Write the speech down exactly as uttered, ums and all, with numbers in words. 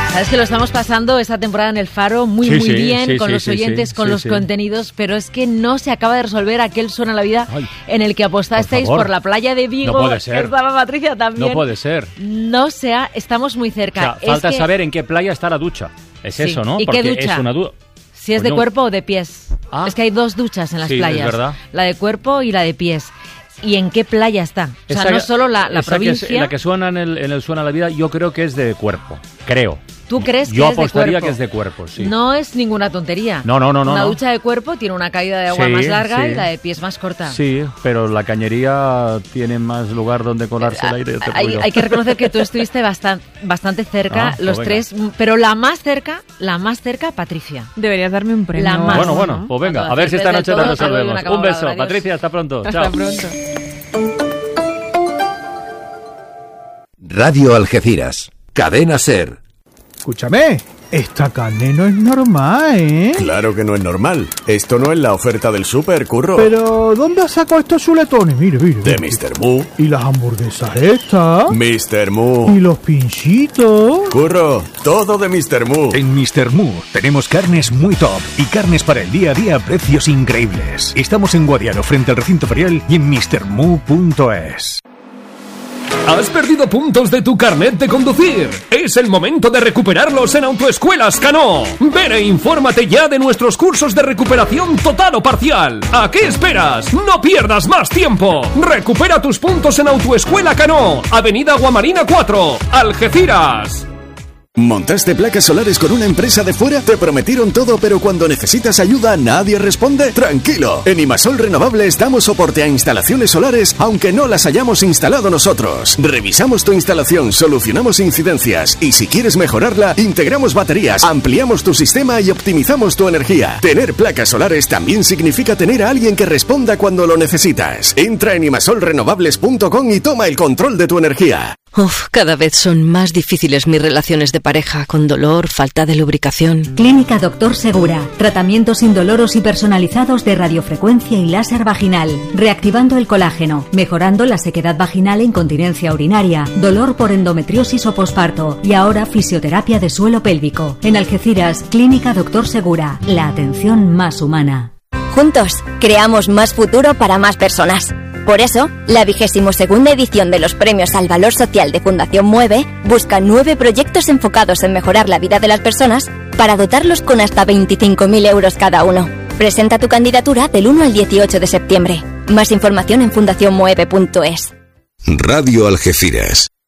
Sabes que lo estamos pasando esta temporada en El Faro muy, sí, muy sí, bien, sí, con sí, los sí, oyentes, sí, con sí, los sí. contenidos, pero es que no se acaba de resolver aquel Suena la Vida Ay, en el que apostasteis por por, favor. la playa de Vigo. No puede ser. Estaba Patricia también. No puede ser. No sea, estamos muy O cerca. sea, Es falta que saber en qué playa está la ducha. Es Sí. eso, ¿no? ¿Y qué Porque ducha? es una duda. si es de Coño. cuerpo o de pies. Ah. Es que hay dos duchas en las Sí, es playas. verdad. La de cuerpo y la de pies. ¿Y en qué playa está? O sea, Esa- no solo la, la esa que es- provincia. la que suena en el, en el Suena la Vida, yo creo que es de cuerpo. Creo. ¿Tú crees que Yo es de apostaría cuerpo? que es de cuerpo, sí. No es ninguna tontería. No, no, no, no, Una no. ducha de cuerpo tiene una caída de agua Sí, más larga sí. y la de pies más corta. Sí, pero la cañería tiene más lugar donde colarse el aire. te Hay, digo yo. hay que reconocer que tú estuviste bastan- bastante cerca, Ah, pues los venga. tres, pero la más cerca, la más cerca, Patricia. Deberías darme un premio. La más. Bueno, ¿no? bueno, pues venga, Cuando a ver si esta aciertes noche del te todo, te doy resolvemos. una Un colaboradora. beso, Adiós. Patricia, hasta pronto. Hasta Chao. pronto. Radio Algeciras, Cadena SER. Escúchame, esta carne no es normal, ¿eh? Claro que no es normal. Esto no es la oferta del súper, curro. Pero, ¿dónde has sacado estos chuletones? Mire, mire. De mire. mister Moo. ¿Y las hamburguesas estas? mister Moo. ¿Y los pinchitos? Curro, todo de mister Moo. En mister Moo tenemos carnes muy top y carnes para el día a día a precios increíbles. Estamos en Guadiaro, frente al recinto ferial, y en mister moo punto es. ¿Has perdido puntos de tu carnet de conducir? Es el momento de recuperarlos en Autoescuelas Cano. Ven e infórmate ya de nuestros cursos de recuperación total o parcial. ¿A qué esperas? No pierdas más tiempo. Recupera tus puntos en Autoescuela Cano, Avenida Guamarina cuatro, Algeciras. ¿Montaste placas solares con una empresa de fuera? ¿Te prometieron todo, pero cuando necesitas ayuda nadie responde? Tranquilo, en Imasol Renovables damos soporte a instalaciones solares aunque no las hayamos instalado nosotros. Revisamos tu instalación, solucionamos incidencias y si quieres mejorarla, integramos baterías, ampliamos tu sistema y optimizamos tu energía. Tener placas solares también significa tener a alguien que responda cuando lo necesitas. Entra en imasol renovables punto com y toma el control de tu energía. Uf, cada vez son más difíciles mis relaciones de pareja, con dolor, falta de lubricación. Clínica Doctor Segura. Tratamientos indoloros y personalizados de radiofrecuencia y láser vaginal. Reactivando el colágeno, mejorando la sequedad vaginal e incontinencia urinaria, dolor por endometriosis o posparto y ahora fisioterapia de suelo pélvico. En Algeciras, Clínica Doctor Segura. La atención más humana. Juntos, creamos más futuro para más personas. Por eso, la vigésimo segunda edición de los Premios al Valor Social de Fundación Mueve busca nueve proyectos enfocados en mejorar la vida de las personas para dotarlos con hasta veinticinco mil euros cada uno. Presenta tu candidatura del uno al dieciocho de septiembre. Más información en fundación mueve punto es. Radio Algeciras.